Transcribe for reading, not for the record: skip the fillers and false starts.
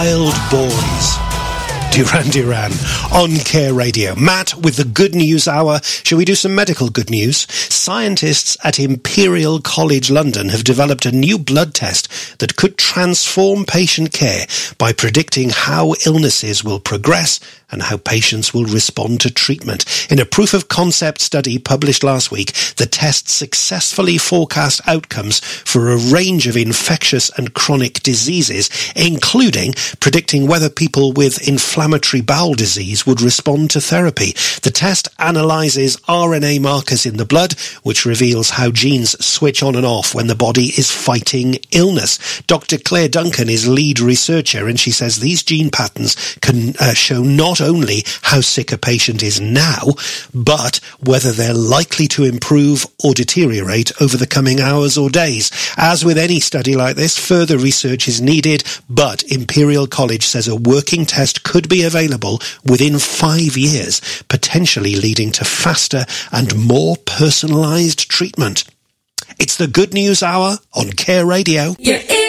Wild Boys. Duran Duran on Care Radio. Matt with the Good News Hour. Shall we do some medical good news? Scientists at Imperial College London have developed a new blood test that could transform patient care by predicting how illnesses will progress and how patients will respond to treatment. In a proof-of-concept study published last week, the test successfully forecast outcomes for a range of infectious and chronic diseases, including predicting whether people with inflammatory bowel disease would respond to therapy. The test analyzes RNA markers in the blood, which reveals how genes switch on and off when the body is fighting illness. Dr. Claire Duncan is lead researcher, and she says these gene patterns can show not only how sick a patient is now, but whether they're likely to improve or deteriorate over the coming hours or days. As with any study like this, further research is needed, but Imperial College says a working test could be available within 5 years, potentially leading to faster and more personalised treatment. It's the Good News Hour on Care Radio. You're